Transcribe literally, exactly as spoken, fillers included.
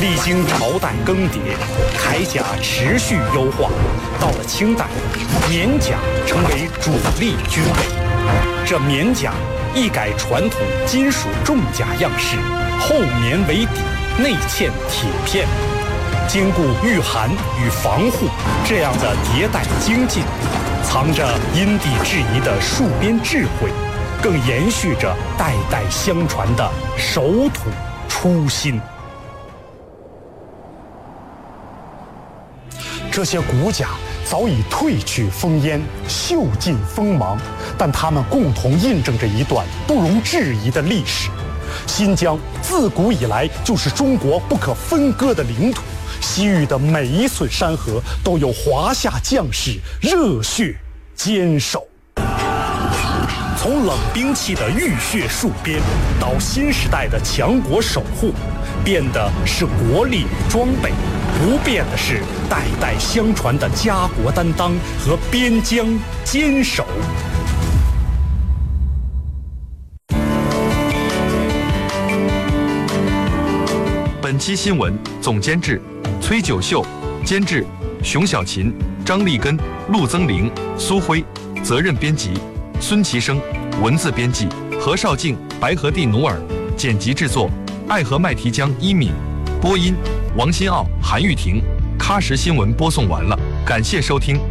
历经朝代更迭，铠甲持续优化，到了清代，棉甲成为主力军备。这棉甲一改传统金属重甲样式，厚棉为底，内嵌铁片，兼顾御寒与防护，这样的迭代精进，藏着因地制宜的戍边智慧，更延续着代代相传的守土初心。这些骨甲早已褪去风烟，锈尽锋芒，但它们共同印证着一段不容置疑的历史。新疆自古以来就是中国不可分割的领土，西域的每一寸山河都有华夏将士热血坚守。从冷兵器的浴血戍边，到新时代的强国守护，变的是国力与装备，不变的是代代相传的家国担当和边疆坚守。 本期新闻总监制崔九秀，监制熊小琴、张立根、陆增玲、苏辉，责任编辑孙其生，文字编辑何绍敬、白河地努尔，剪辑制作爱河麦提江一敏，播音王新奥、韩玉婷。喀什新闻播送完了，感谢收听。